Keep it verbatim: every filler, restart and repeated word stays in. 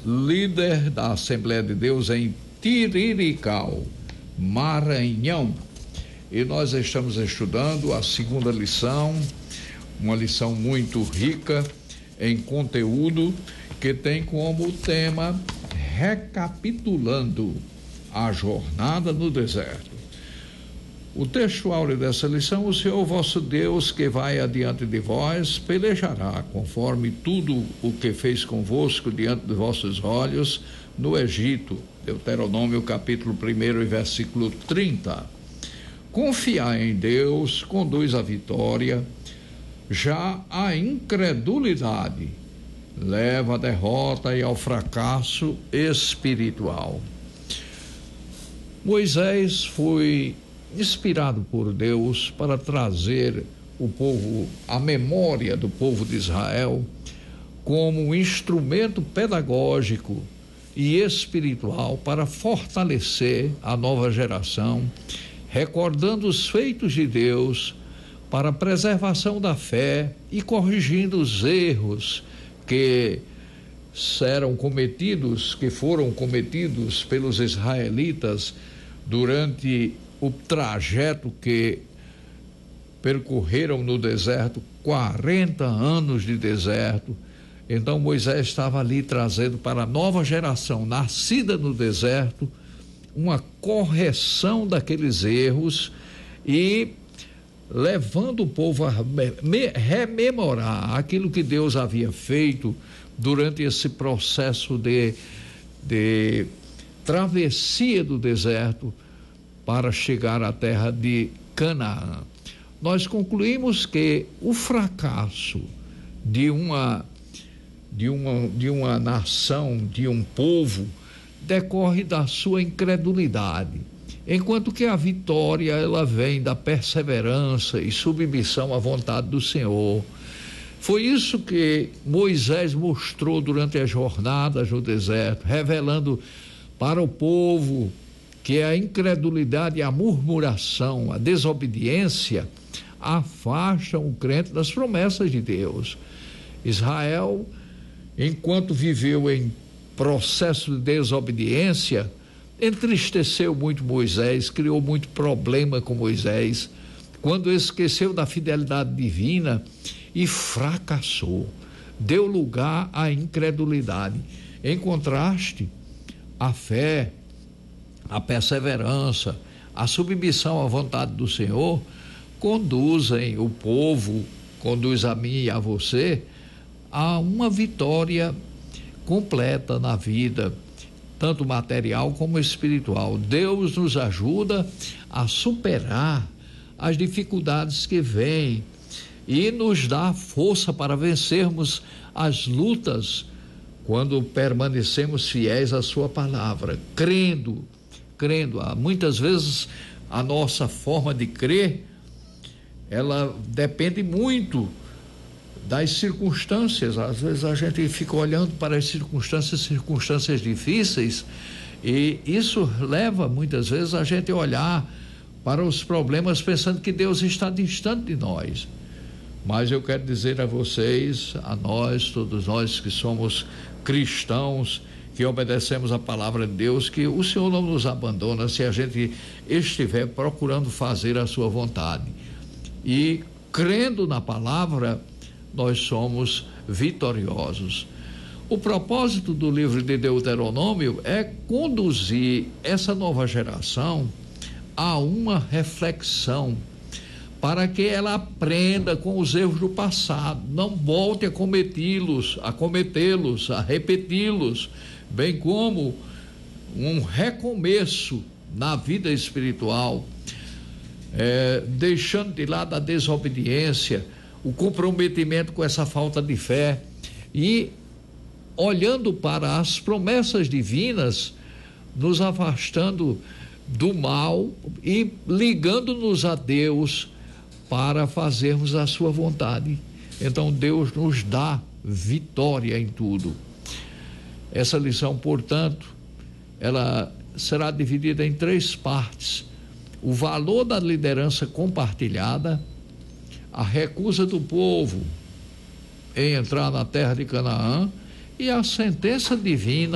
líder da Assembleia de Deus em Tirirical, Maranhão. E nós estamos estudando a segunda lição, uma lição muito rica em conteúdo, que tem como tema recapitulando a jornada no deserto. O texto áureo dessa lição: o Senhor vosso Deus, que vai adiante de vós, pelejará conforme tudo o que fez convosco diante de vossos olhos no Egito. Deuteronômio capítulo primeiro e versículo trinta. Confiar em Deus conduz à vitória, já a incredulidade leva à derrota e ao fracasso espiritual. Moisés foi inspirado por Deus para trazer o povo, a memória do povo de Israel, como um instrumento pedagógico e espiritual para fortalecer a nova geração, recordando os feitos de Deus para a preservação da fé e corrigindo os erros que serão cometidos, que foram cometidos pelos israelitas durante o trajeto que percorreram no deserto, quarenta anos de deserto. Então Moisés estava ali trazendo para a nova geração nascida no deserto uma correção daqueles erros e levando o povo a rememorar aquilo que Deus havia feito durante esse processo de, de travessia do deserto para chegar à terra de Canaã. Nós concluímos que o fracasso de uma, de uma, de uma nação, de um povo, decorre da sua incredulidade, enquanto que a vitória ela vem da perseverança e submissão à vontade do Senhor. Foi isso que Moisés mostrou durante as jornadas no deserto, revelando para o povo que a incredulidade, a murmuração, a desobediência afastam o crente das promessas de Deus. Israel, enquanto viveu em processo de desobediência, entristeceu muito Moisés, criou muito problema com Moisés, quando esqueceu da fidelidade divina e fracassou, deu lugar à incredulidade. Em contraste, a fé, a perseverança, a submissão à vontade do Senhor conduzem o povo, conduz a mim e a você a uma vitória completa na vida, tanto material como espiritual. Deus nos ajuda a superar as dificuldades que vêm e nos dá força para vencermos as lutas quando permanecemos fiéis à sua palavra, crendo, crendo. Muitas vezes a nossa forma de crer, ela depende muito das circunstâncias. Às vezes a gente fica olhando para as circunstâncias, circunstâncias difíceis, e isso leva muitas vezes a gente a olhar para os problemas pensando que Deus está distante de nós. Mas eu quero dizer a vocês, a nós, todos nós que somos cristãos, que obedecemos a palavra de Deus, que o Senhor não nos abandona se a gente estiver procurando fazer a sua vontade. E crendo na palavra, nós somos vitoriosos. O propósito do livro de Deuteronômio é conduzir essa nova geração a uma reflexão, para que ela aprenda com os erros do passado, não volte a cometi-los, a cometê-los, a repeti-los, bem como um recomeço na vida espiritual, é, deixando de lado a desobediência, o comprometimento com essa falta de fé e olhando para as promessas divinas, nos afastando do mal e ligando-nos a Deus para fazermos a sua vontade. Então Deus nos dá vitória em tudo. Essa lição, portanto, ela será dividida em três partes: o valor da liderança compartilhada, a recusa do povo em entrar na terra de Canaã e a sentença divina